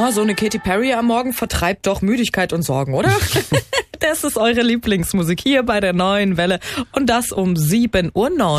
Ja, so eine Katy Perry am Morgen vertreibt doch Müdigkeit und Sorgen, oder? Das ist eure Lieblingsmusik hier bei der Neuen Welle und das um 7:09 Uhr.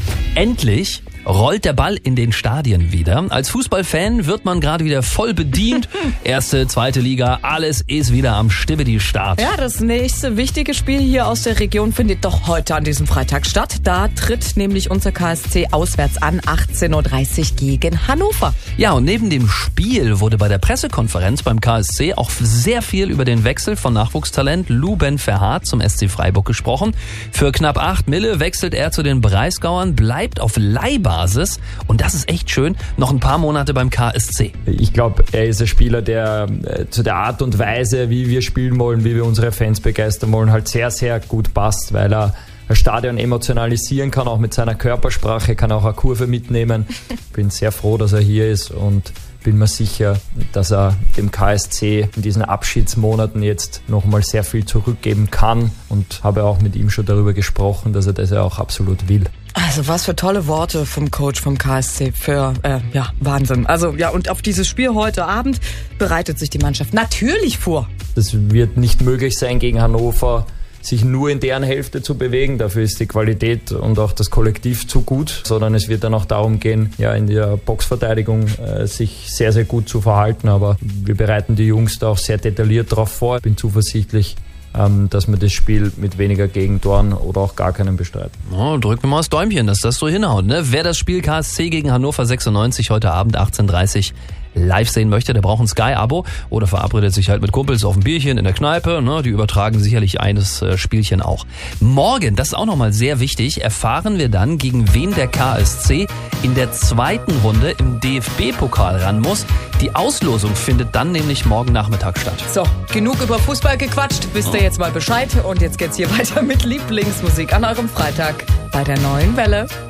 Endlich rollt der Ball in den Stadien wieder. Als Fußballfan wird man gerade wieder voll bedient. Erste, zweite Liga, alles ist wieder am Stibidi-Start. Ja, das nächste wichtige Spiel hier aus der Region findet doch heute an diesem Freitag statt. Da tritt nämlich unser KSC auswärts an, 18:30 Uhr gegen Hannover. Ja, und neben dem Spiel wurde bei der Pressekonferenz beim KSC auch sehr viel über den Wechsel von Nachwuchstalent Louben Verhaat zum SC Freiburg gesprochen. Für knapp 8 Mille wechselt er zu den Breisgauern, bleibt auf Leihbasis und das ist echt schön, noch ein paar Monate beim KSC. Ich glaube, er ist ein Spieler, der zu der Art und Weise, wie wir spielen wollen, wie wir unsere Fans begeistern wollen, halt sehr, sehr gut passt, weil er ein Stadion emotionalisieren kann, auch mit seiner Körpersprache, kann auch eine Kurve mitnehmen. Bin sehr froh, dass er hier ist und bin mir sicher, dass er dem KSC in diesen Abschiedsmonaten jetzt nochmal sehr viel zurückgeben kann und habe auch mit ihm schon darüber gesprochen, dass er das ja auch absolut will. Also was für tolle Worte vom Coach vom KSC für, Wahnsinn. Also ja, und auf dieses Spiel heute Abend bereitet sich die Mannschaft natürlich vor. Das wird nicht möglich sein gegen Hannover, sich nur in deren Hälfte zu bewegen. Dafür ist die Qualität und auch das Kollektiv zu gut, sondern es wird dann auch darum gehen, ja, in der Boxverteidigung sich sehr, sehr gut zu verhalten. Aber wir bereiten die Jungs da auch sehr detailliert darauf vor. Ich bin zuversichtlich, dass wir das Spiel mit weniger Gegentoren oder auch gar keinen bestreiten. Oh, drück mir mal das Däumchen, dass das so hinhaut, ne? Wer das Spiel KSC gegen Hannover 96 heute Abend 18:30 live sehen möchte, der braucht ein Sky-Abo oder verabredet sich halt mit Kumpels auf ein Bierchen in der Kneipe, ne? Die übertragen sicherlich eines Spielchen auch. Morgen, das ist auch nochmal sehr wichtig, erfahren wir dann, gegen wen der KSC in der zweiten Runde im DFB-Pokal ran muss. Die Auslosung findet dann nämlich morgen Nachmittag statt. So, genug über Fußball gequatscht, wisst ihr jetzt mal Bescheid und jetzt geht's hier weiter mit Lieblingsmusik an eurem Freitag bei der Neuen Welle.